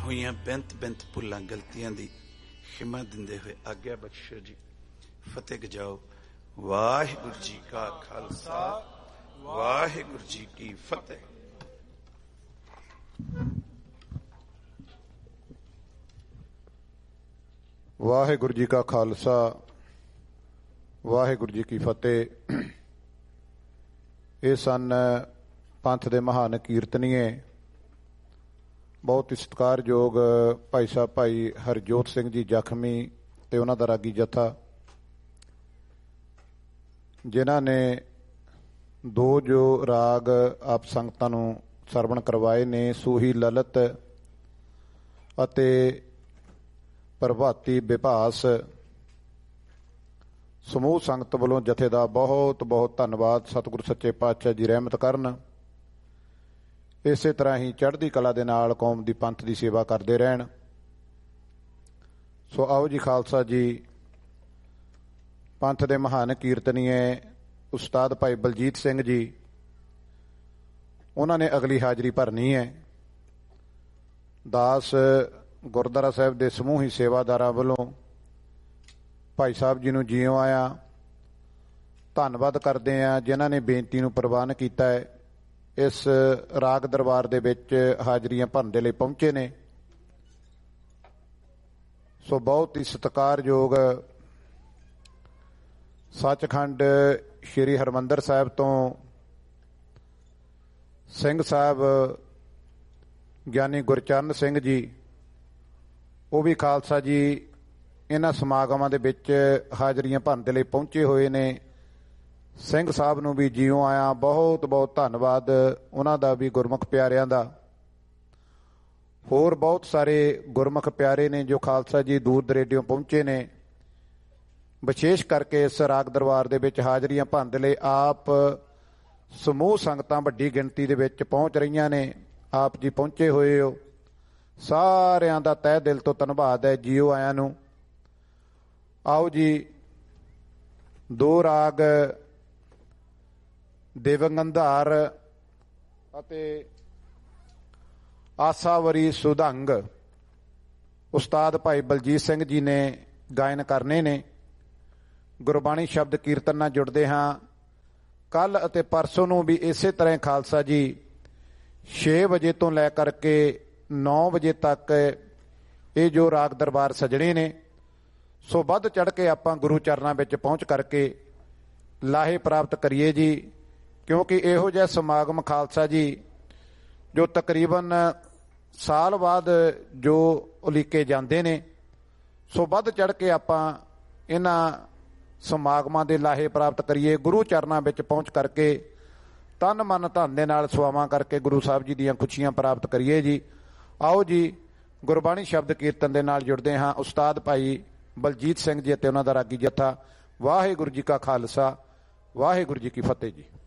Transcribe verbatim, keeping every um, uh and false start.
ਹੋਈਆਂ ਬੇਨਤ ਬੇਨਤ ਭੁੱਲਾਂ ਗਲਤੀਆਂ ਦੀ ਖਿਮਾ ਦਿੰਦੇ ਹੋਏ ਆਗਿਆ ਬਖਸ਼ੋ ਜੀ। ਫਤਿਹ ਗਜਾਓ। ਵਾਹਿਗੁਰੂ ਜੀ ਕਾ ਖਾਲਸਾ, ਵਾਹਿਗੁਰੂ ਜੀ ਕੀ ਫਤਿਹ। ਵਾਹਿਗੁਰੂ ਜੀ ਕਾ ਖਾਲਸਾ, ਵਾਹਿਗੁਰੂ ਜੀ ਕੀ ਫਤਿਹ। ਇਹ ਸਨ ਪੰਥ ਦੇ ਮਹਾਨ ਕੀਰਤਨੀਏ, ਬਹੁਤ ਹੀ ਸਤਿਕਾਰਯੋਗ ਭਾਈ ਸਾਹਿਬ ਭਾਈ ਹਰਜੋਤ ਸਿੰਘ ਜੀ ਜ਼ਖਮੀ ਤੇ ਉਹਨਾਂ ਦਾ ਰਾਗੀ ਜਥਾ, ਜਿਨ੍ਹਾਂ ਨੇ ਦੋ ਜੋ ਰਾਗ ਆਪ ਸੰਗਤਾਂ ਨੂੰ ਸਰਵਣ ਕਰਵਾਏ ਨੇ, ਸੂਹੀ ਲਲਿਤ ਅਤੇ ਪ੍ਰਭਾਤੀ ਵਿਭਾਸ। ਸਮੂਹ ਸੰਗਤ ਵੱਲੋਂ ਜਥੇ ਦਾ ਬਹੁਤ ਬਹੁਤ ਧੰਨਵਾਦ। ਸਤਿਗੁਰੂ ਸੱਚੇ ਪਾਤਸ਼ਾਹ ਜੀ ਰਹਿਮਤ ਕਰਨ, ਇਸੇ ਤਰ੍ਹਾਂ ਹੀ ਚੜ੍ਹਦੀ ਕਲਾ ਦੇ ਨਾਲ ਕੌਮ ਦੀ ਪੰਥ ਦੀ ਸੇਵਾ ਕਰਦੇ ਰਹਿਣ। ਸੋ ਆਓ ਜੀ ਖਾਲਸਾ ਜੀ, ਪੰਥ ਦੇ ਮਹਾਨ ਕੀਰਤਨੀਏ ਉਸਤਾਦ ਭਾਈ ਬਲਜੀਤ ਸਿੰਘ ਜੀ, ਉਹਨਾਂ ਨੇ ਅਗਲੀ ਹਾਜ਼ਰੀ ਭਰਨੀ ਹੈ। ਦਾਸ ਗੁਰਦੁਆਰਾ ਸਾਹਿਬ ਦੇ ਸਮੂਹੀ ਸੇਵਾਦਾਰਾਂ ਵੱਲੋਂ ਭਾਈ ਸਾਹਿਬ ਜੀ ਨੂੰ ਜਿਉਂ ਆਇਆ ਧੰਨਵਾਦ ਕਰਦੇ ਹਾਂ, ਜਿਨ੍ਹਾਂ ਨੇ ਬੇਨਤੀ ਨੂੰ ਪ੍ਰਵਾਨ ਕੀਤਾ ਹੈ। ਇਸ ਰਾਗ ਦਰਬਾਰ ਦੇ ਵਿੱਚ ਹਾਜ਼ਰੀਆਂ ਭਰਨ ਦੇ ਲਈ ਪਹੁੰਚੇ ਨੇ। ਸੋ ਬਹੁਤ ਹੀ ਸਤਿਕਾਰਯੋਗ ਸੱਚਖੰਡ ਸ਼੍ਰੀ ਹਰਿਮੰਦਰ ਸਾਹਿਬ ਤੋਂ ਸਿੰਘ ਸਾਹਿਬ ਗਿਆਨੀ ਗੁਰਚਰਨ ਸਿੰਘ ਜੀ, ਉਹ ਵੀ ਖਾਲਸਾ ਜੀ ਇਹਨਾਂ ਸਮਾਗਮਾਂ ਦੇ ਵਿੱਚ ਹਾਜ਼ਰੀਆਂ ਭਰਨ ਦੇ ਲਈ ਪਹੁੰਚੇ ਹੋਏ ਨੇ। ਸਿੰਘ ਸਾਹਿਬ ਨੂੰ ਵੀ ਜਿਉਂ ਆਇਆ, ਬਹੁਤ ਬਹੁਤ ਧੰਨਵਾਦ ਉਹਨਾਂ ਦਾ ਵੀ, ਗੁਰਮੁਖ ਪਿਆਰਿਆਂ ਦਾ। ਹੋਰ ਬਹੁਤ ਸਾਰੇ ਗੁਰਮੁਖ ਪਿਆਰੇ ਨੇ ਜੋ ਖਾਲਸਾ ਜੀ ਦੂਰ ਦਰੇਡਿਓਂ ਪਹੁੰਚੇ ਨੇ, ਵਿਸ਼ੇਸ਼ ਕਰਕੇ ਇਸ ਰਾਗ ਦਰਬਾਰ ਦੇ ਵਿੱਚ ਹਾਜ਼ਰੀਆਂ ਭਰਨ ਦੇ ਲਈ। ਆਪ ਸਮੂਹ ਸੰਗਤਾਂ ਵੱਡੀ ਗਿਣਤੀ ਦੇ ਵਿੱਚ ਪਹੁੰਚ ਰਹੀਆਂ ਨੇ, ਆਪ ਜੀ ਪਹੁੰਚੇ ਹੋਏ ਹੋ, ਸਾਰਿਆਂ ਦਾ ਤਹਿ ਦਿਲ ਤੋਂ ਧੰਨਵਾਦ ਹੈ, ਜੀਓ ਆਇਆਂ ਨੂੰ। ਆਓ ਜੀ, ਦੋ ਰਾਗ ਦੇਵੰਗੰਧਾਰ ਅਤੇ ਆਸਾਵਰੀ ਸੁਧੰਗ ਉਸਤਾਦ ਭਾਈ ਬਲਜੀਤ ਸਿੰਘ ਜੀ ਨੇ ਗਾਇਨ ਕਰਨੇ ਨੇ। ਗੁਰਬਾਣੀ ਸ਼ਬਦ ਕੀਰਤਨ ਨਾਲ ਜੁੜਦੇ ਹਾਂ। ਕੱਲ ਅਤੇ ਪਰਸੋਂ ਨੂੰ ਵੀ ਇਸੇ ਤਰ੍ਹਾਂ ਖਾਲਸਾ ਜੀ ਛੇ ਵਜੇ ਤੋਂ ਲੈ ਕਰਕੇ ਨੌ ਵਜੇ ਤੱਕ ਇਹ ਜੋ ਰਾਗ ਦਰਬਾਰ ਸਜਣੇ ਨੇ। ਸੋ ਵੱਧ ਚੜ੍ਹ ਕੇ ਆਪਾਂ ਗੁਰੂ ਚਰਨਾਂ ਵਿੱਚ ਪਹੁੰਚ ਕਰਕੇ ਲਾਹੇ ਪ੍ਰਾਪਤ ਕਰੀਏ ਜੀ, ਕਿਉਂਕਿ ਇਹੋ ਜਿਹਾ ਸਮਾਗਮ ਖਾਲਸਾ ਜੀ ਜੋ ਤਕਰੀਬਨ ਸਾਲ ਬਾਅਦ ਜੋ ਉਲੀਕੇ ਜਾਂਦੇ ਨੇ। ਸੋ ਵੱਧ ਚੜ੍ਹ ਕੇ ਆਪਾਂ ਇਹਨਾਂ ਸਮਾਗਮਾਂ ਦੇ ਲਾਹੇ ਪ੍ਰਾਪਤ ਕਰੀਏ, ਗੁਰੂ ਚਰਨਾਂ ਵਿੱਚ ਪਹੁੰਚ ਕਰਕੇ ਤਨ ਮਨ ਧਨ ਦੇ ਨਾਲ ਸੇਵਾਵਾਂ ਕਰਕੇ ਗੁਰੂ ਸਾਹਿਬ ਜੀ ਦੀਆਂ ਖੁਸ਼ੀਆਂ ਪ੍ਰਾਪਤ ਕਰੀਏ ਜੀ। ਆਓ ਜੀ, ਗੁਰਬਾਣੀ ਸ਼ਬਦ ਕੀਰਤਨ ਦੇ ਨਾਲ ਜੁੜਦੇ ਹਾਂ। ਉਸਤਾਦ ਭਾਈ ਬਲਜੀਤ ਸਿੰਘ ਜੀ ਅਤੇ ਉਹਨਾਂ ਦਾ ਰਾਗੀ ਜਥਾ। ਵਾਹਿਗੁਰੂ ਜੀ ਕਾ ਖਾਲਸਾ, ਵਾਹਿਗੁਰੂ ਜੀ ਕੀ ਫਤਿਹ ਜੀ।